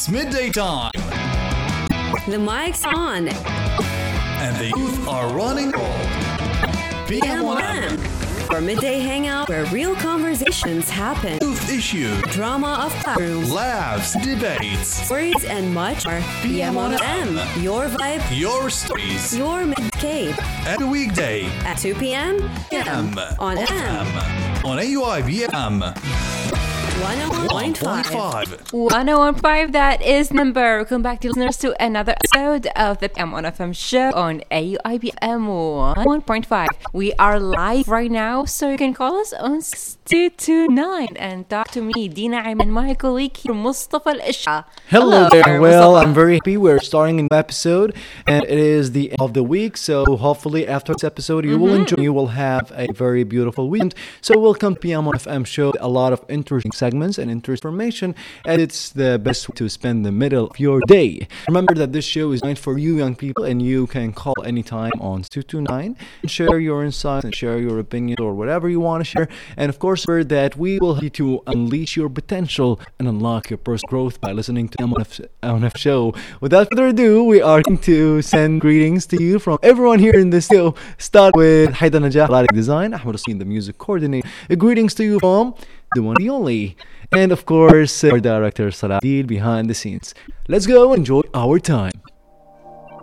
It's midday time, The mic's on. and the youth are running cold. PM1M, For midday hangout where real conversations happen. youth issue, Drama of classrooms, laughs, debates, stories, and much more. PM1M. Your vibe, your stories, your mid-cape. every weekday At 2 p.m. PM on FM. on AUIBM 101.5. 1.5. 101.5, that is number. Welcome back, to listeners, to another episode of the PM1FM show on AUIBM 1.5. We are live right now, so you can call us on 6229 and talk to me, Dina, and my colleague here, Mustafa Al-Isha. Hello there. Well, Mustafa. I'm very happy we're starting a new episode, and it is the end of the week. So hopefully, after this episode, you will enjoy. You will have a very beautiful weekend. So welcome to PM1FM show. A lot of interesting segments and interesting information, and it's the best way to spend the middle of your day. Remember that this show is meant for you, young people, and you can call anytime on 229 and share your insights and share your opinions or whatever you want to share. And of course, remember that we will help you to unleash your potential and unlock your personal growth by listening to M1F show. Without further ado, we are going to send greetings to you from everyone here in this show. Start with Haida Najah, Lighting Design, Ahmed Hussein, the music coordinator. Greetings to you from the one, the only, and of course, our director Salah Deal behind the scenes. Let's go enjoy our time.